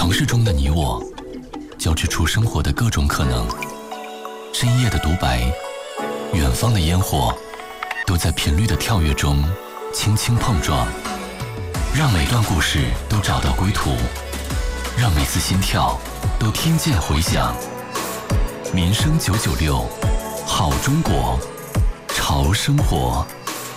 城市中的你我，交织出生活的各种可能。深夜的独白，远方的烟火，都在频率的跳跃中轻轻碰撞。让每段故事都找到归途，让每次心跳都听见回响。民生996，好中国，潮生活。